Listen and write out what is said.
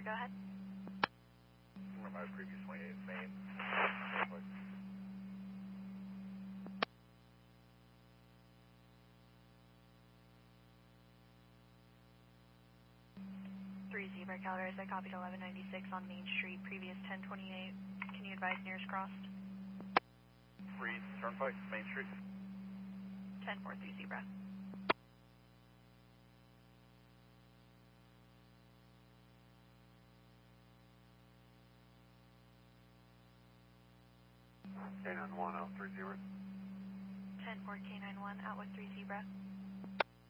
Zebra, go ahead. From my previous 28 Main. 3 Zebra, Calories, I copied 1196 on Main Street, previous 1028. Can you advise nearest crossed? Free Turnpike, Main Street. 1043 Zebra. K91 out 30. 10-4 K91, out with 3 Zebra.